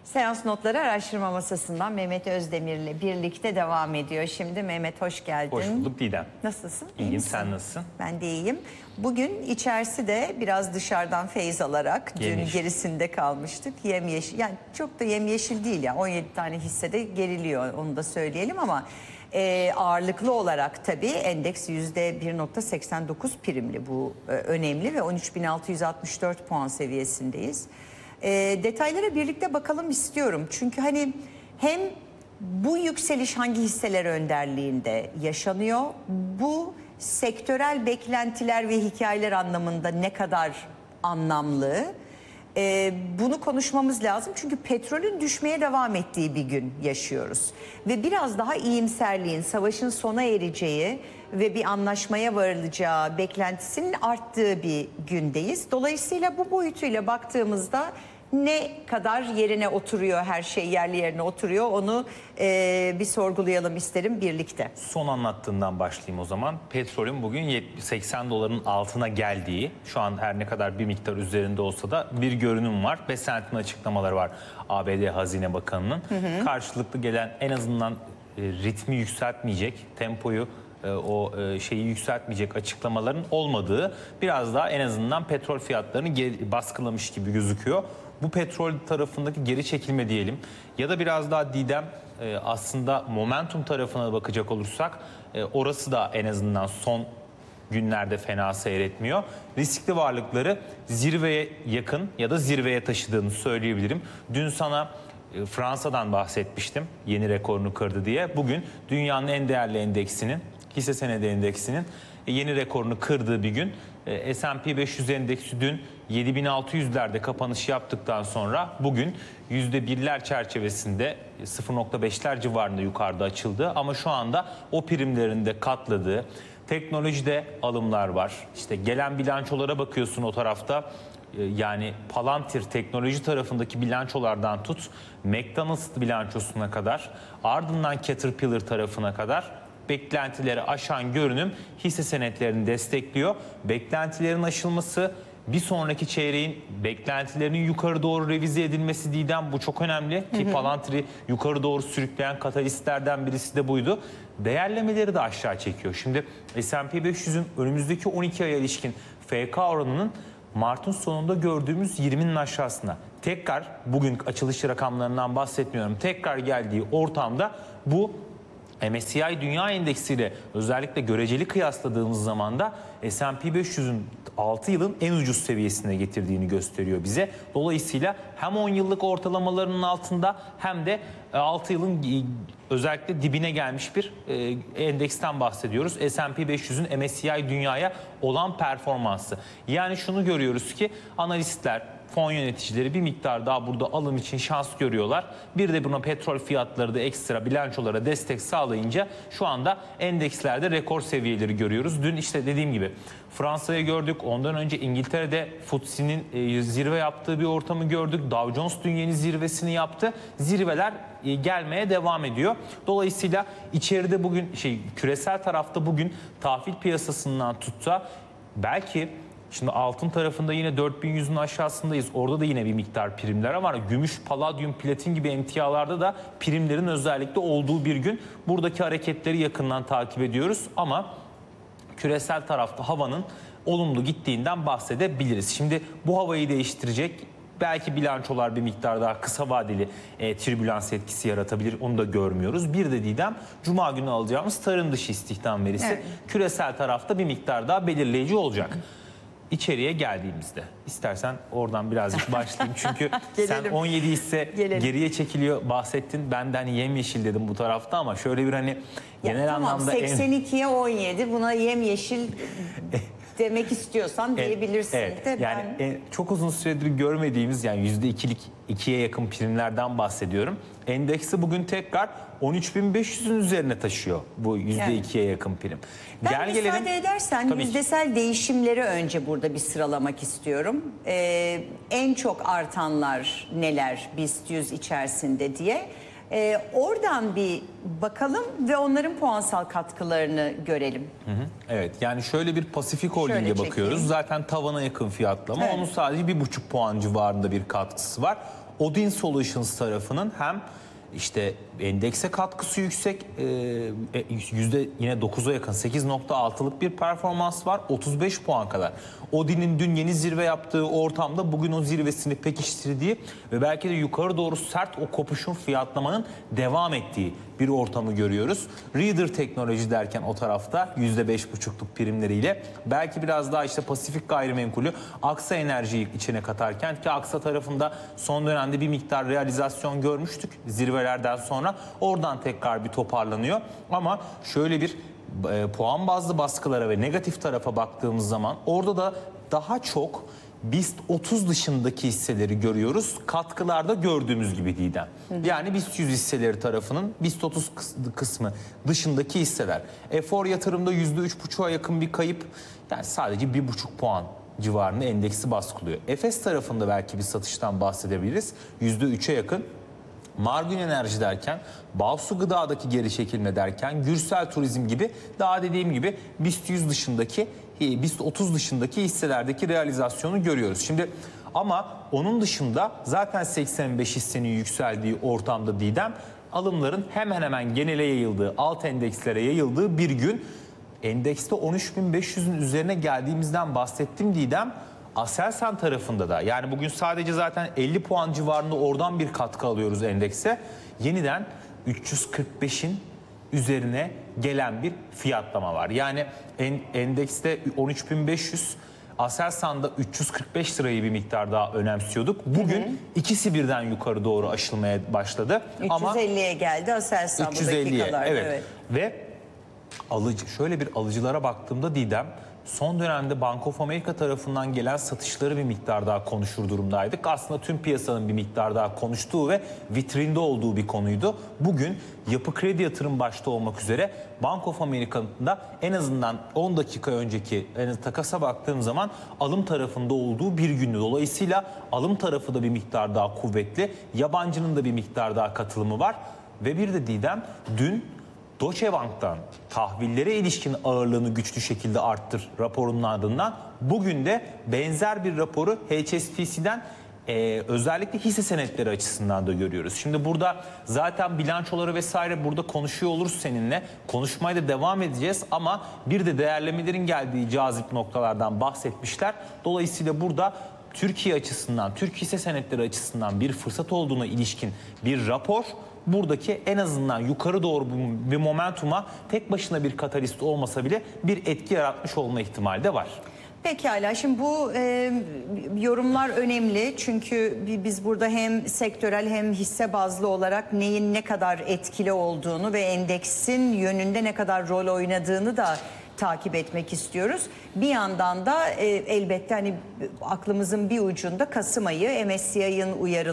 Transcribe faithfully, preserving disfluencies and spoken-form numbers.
Seans Notları Araştırma Masası'ndan Mehmet Özdemir'le birlikte devam ediyor. Şimdi Mehmet hoş geldin. Hoş bulduk Didem. Nasılsın? İyi İyiyim, misin? sen nasılsın? Ben de iyiyim. Bugün içerisi de biraz dışarıdan feyz alarak dün Yemyeşil. gerisinde kalmıştık. Yemyeşil, yani çok da yemyeşil değil ya. on yedi tane hissede geriliyor, onu da söyleyelim ama e, ağırlıklı olarak tabii endeks yüzde bir nokta seksen dokuz primli, bu e, önemli ve on üç bin altı yüz altmış dört puan seviyesindeyiz. E, detaylara birlikte bakalım istiyorum. Çünkü hani hem bu yükseliş hangi hisseler önderliğinde yaşanıyor, bu sektörel beklentiler ve hikayeler anlamında ne kadar anlamlı, e, bunu konuşmamız lazım. Çünkü petrolün düşmeye devam ettiği bir gün yaşıyoruz. Ve biraz daha iyimserliğin, savaşın sona ereceği ve bir anlaşmaya varılacağı beklentisinin arttığı bir gündeyiz. Dolayısıyla bu boyutuyla baktığımızda ne kadar yerine oturuyor, her şey yerli yerine oturuyor, onu e, bir sorgulayalım isterim birlikte. Son anlattığından başlayayım o zaman. Petrolün bugün seksen doların altına geldiği, şu an her ne kadar bir miktar üzerinde olsa da bir görünüm var. Beslentinin açıklamaları var A B D Hazine Bakanı'nın. Hı hı. Karşılıklı gelen, en azından e, ritmi yükseltmeyecek, tempoyu, e, o e, şeyi yükseltmeyecek açıklamaların olmadığı, biraz daha en azından petrol fiyatlarını baskılamış gibi gözüküyor. Bu petrol tarafındaki geri çekilme diyelim ya da biraz daha Didem e, aslında momentum tarafına bakacak olursak e, orası da en azından son günlerde fena seyretmiyor. Riskli varlıkları zirveye yakın ya da zirveye taşıdığını söyleyebilirim. Dün sana e, Fransa'dan bahsetmiştim, yeni rekorunu kırdı diye. Bugün dünyanın en değerli endeksinin, hisse senedi endeksinin e, yeni rekorunu kırdığı bir gün. E, S and P beş yüz endeksi dün yedi bin altı yüzlerde kapanış yaptıktan sonra bugün yüzde birler çerçevesinde sıfır nokta beşler civarında yukarıda açıldı. Ama şu anda o primlerinde katladığı, teknolojide alımlar var. İşte gelen bilançolara bakıyorsun o tarafta. Yani Palantir teknoloji tarafındaki bilançolardan tut, McDonald's bilançosuna kadar, ardından Caterpillar tarafına kadar beklentileri aşan görünüm hisse senetlerini destekliyor. Beklentilerin aşılması, bir sonraki çeyreğin beklentilerinin yukarı doğru revize edilmesi Didem, bu çok önemli. Ki Palantir'i yukarı doğru sürükleyen katalistlerden birisi de buydu. Değerlemeleri de aşağı çekiyor. Şimdi S and P beş yüzün önümüzdeki on iki aya ilişkin F K oranının Mart'ın sonunda gördüğümüz yirminin aşağısına, tekrar bugün açılış rakamlarından bahsetmiyorum, tekrar geldiği ortamda bu M S C I Dünya Endeksi ile özellikle göreceli kıyasladığımız zaman da S and P beş yüzün altı yılın en ucuz seviyesine getirdiğini gösteriyor bize. Dolayısıyla hem on yıllık ortalamalarının altında hem de altı yılın özellikle dibine gelmiş bir endeksten bahsediyoruz. S and P beş yüzün M S C I Dünya'ya olan performansı. Yani şunu görüyoruz ki analistler, fon yöneticileri bir miktar daha burada alım için şans görüyorlar. Bir de buna petrol fiyatları da ekstra bilançolara destek sağlayınca şu anda endekslerde rekor seviyeleri görüyoruz. Dün işte dediğim gibi Fransa'yı gördük. Ondan önce İngiltere'de F T S E'nin e, zirve yaptığı bir ortamı gördük. Dow Jones dün yeni zirvesini yaptı. Zirveler e, gelmeye devam ediyor. Dolayısıyla içeride bugün şey küresel tarafta bugün tahvil piyasasından tutsa belki, şimdi altın tarafında yine dört bin yüzün aşağısındayız. Orada da yine bir miktar primler var. Gümüş, paladyum, platin gibi emtialarda da primlerin özellikle olduğu bir gün. Buradaki hareketleri yakından takip ediyoruz ama küresel tarafta havanın olumlu gittiğinden bahsedebiliriz. Şimdi bu havayı değiştirecek belki bilançolar bir miktar daha kısa vadeli e, türbülans etkisi yaratabilir. Onu da görmüyoruz. Bir de Didem, Cuma günü alacağımız tarım dışı istihdam verisi, evet, küresel tarafta bir miktar daha belirleyici olacak. İçeriye geldiğimizde istersen oradan birazcık başlayayım. Çünkü sen on yedi hisse Gelelim. geriye çekiliyor bahsettin. Ben de hani yemyeşil dedim bu tarafta ama şöyle bir hani ya genel tamam, anlamda seksen ikiye on yedi, buna yemyeşil demek istiyorsan diyebilirsin. Evet, de yani ben... en, çok uzun süredir görmediğimiz, yani yüzde ikilik ikiye yakın primlerden bahsediyorum. Endeksi bugün tekrar on üç bin beş yüzün üzerine taşıyor bu yüzde ikiye yani yakın prim. Ben Gel müsaade gelelim. edersen Tabii yüzdesel ki. değişimleri önce burada bir sıralamak istiyorum. Ee, en çok artanlar neler BIST yüz içerisinde diye. Ee, oradan bir bakalım ve onların puansal katkılarını görelim. Hı hı. Evet, yani şöyle bir Pasifik Holding'e bakıyoruz. Zaten tavana yakın fiyatlama. Evet. Onun sadece bir buçuk puan civarında bir katkısı var. Odin Solutions tarafının hem işte endekse katkısı yüksek, e, yüzde yine dokuza yakın, sekiz nokta altılık bir performans var, otuz beş puan kadar. Odin'in dün yeni zirve yaptığı ortamda bugün o zirvesini pekiştirdiği ve belki de yukarı doğru sert o kopuşun, fiyatlamanın devam ettiği bir ortamı görüyoruz. Reader Teknoloji derken o tarafta yüzde beş buçukluk primleriyle, belki biraz daha işte Pasifik Gayrimenkulü, Aksa Enerji'yi içine katarken, ki Aksa tarafında son dönemde bir miktar realizasyon görmüştük zirvelerden sonra, oradan tekrar bir toparlanıyor. Ama şöyle bir e, puan bazlı baskılara ve negatif tarafa baktığımız zaman orada da daha çok BIST otuz dışındaki hisseleri görüyoruz. Katkılarda gördüğümüz gibi Didem. Yani BIST yüz hisseleri tarafının BIST otuz kısmı dışındaki hisseler. Efor Yatırım'da yüzde üç buçuğa yakın bir kayıp. Yani sadece bir buçuk puan civarında endeksi baskılıyor. Efes tarafında belki bir satıştan bahsedebiliriz. yüzde üçe yakın. Margün Enerji derken, Bağsu Gıda'daki geri çekilme derken, Gürsel Turizm gibi, daha dediğim gibi BIST yüz dışındaki, BIST otuz dışındaki hisselerdeki realizasyonu görüyoruz. Şimdi ama onun dışında zaten seksen beş hissenin yükseldiği ortamda Didem, alımların hemen hemen genele yayıldığı, alt endekslere yayıldığı bir gün. Endekste on üç bin beş yüzün üzerine geldiğimizden bahsettim Didem. Aselsan tarafında da, yani bugün sadece zaten elli puan civarında oradan bir katkı alıyoruz endekse. Yeniden üç yüz kırk beşin üzerine gelen bir fiyatlama var. Yani endekste on üç bin beş yüz, Aselsan'da üç yüz kırk beş lirayı bir miktar daha önemsiyorduk. Bugün hı hı. ikisi birden yukarı doğru aşılmaya başladı. üç yüz elliye geldi Aselsan bu dakikalarda. Evet. evet. Ve alıcı, şöyle bir alıcılara baktığımda Didem, son dönemde Bank of America tarafından gelen satışları bir miktar daha konuşur durumdaydık. Aslında tüm piyasanın bir miktar daha konuştuğu ve vitrinde olduğu bir konuydu. Bugün Yapı Kredi Yatırım başta olmak üzere Bank of America'nın da en azından on dakika önceki yani takasa baktığım zaman alım tarafında olduğu bir gündü. Dolayısıyla alım tarafı da bir miktar daha kuvvetli. Yabancının da bir miktar daha katılımı var. Ve bir de Didem, dün Deutsche Bank'tan tahvillere ilişkin ağırlığını güçlü şekilde arttır raporunun ardından bugün de benzer bir raporu H S B C'den e, özellikle hisse senetleri açısından da görüyoruz. Şimdi burada zaten bilançoları vesaire burada konuşuyor oluruz seninle. Konuşmaya da devam edeceğiz ama bir de değerlemelerin geldiği cazip noktalardan bahsetmişler. Dolayısıyla burada Türkiye açısından, Türk hisse senetleri açısından bir fırsat olduğuna ilişkin bir rapor, buradaki en azından yukarı doğru bir momentuma tek başına bir katalist olmasa bile bir etki yaratmış olma ihtimali de var. Pekala, şimdi bu e, yorumlar önemli çünkü biz burada hem sektörel hem hisse bazlı olarak neyin ne kadar etkili olduğunu ve endeksin yönünde ne kadar rol oynadığını da takip etmek istiyoruz. Bir yandan da e, elbette hani aklımızın bir ucunda Kasım ayı M S C I'nin uyarı